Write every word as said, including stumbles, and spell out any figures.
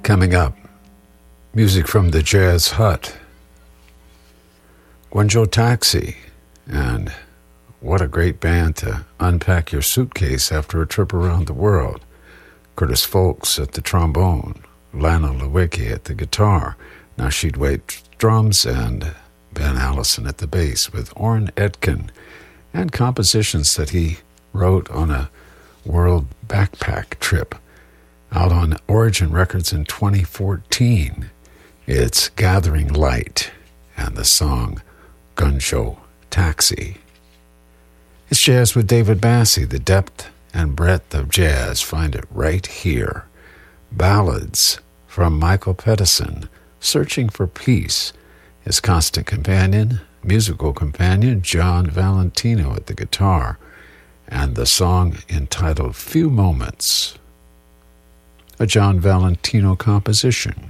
Coming up, music from the Jazz Hut, Guangzhou Taxi, and what a great band to unpack your suitcase after a trip around the world. Curtis Folks at the trombone, Lana Lewicki at the guitar, Nasheed Waite drums, and Ben Allison at the bass with Orrin Etkin, and compositions that he wrote on a world backpack trip. Out on Origin Records in twenty fourteen, it's Gathering Light and the song Guangzhou Taxi. It's Jazz with David Massey. The depth and breadth of jazz, find it right here. Ballads from Michael Pettison, Searching for Peace. His constant companion, musical companion, John Valentino at the guitar, and the song entitled Few Moments, a John Valentino composition.